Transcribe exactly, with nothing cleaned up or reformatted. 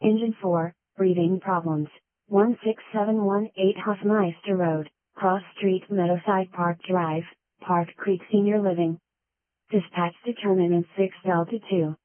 Engine four, breathing problems. one six seven one eight Hofmeister Road, Cross Street, Meadowside Park Drive, Park Creek Senior Living. Dispatch determinant six Delta two.